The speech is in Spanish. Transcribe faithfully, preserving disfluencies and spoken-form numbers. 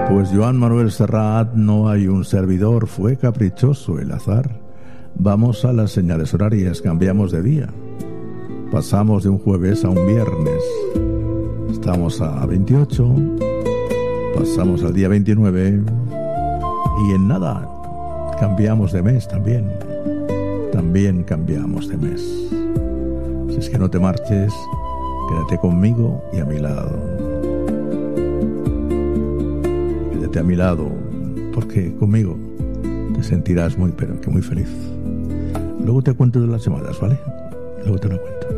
Pues Joan Manuel Serrat, no hay un servidor, fue caprichoso el azar. Vamos a las señales horarias, cambiamos de día. Pasamos de un jueves a un viernes. Estamos a veintiocho, pasamos al día veintinueve y en nada cambiamos de mes también. También cambiamos de mes. Si es que no te marches, quédate conmigo y a mi lado. A mi lado, porque conmigo te sentirás muy, pero que muy feliz. Luego te cuento de las llamadas, ¿vale? Luego te lo cuento.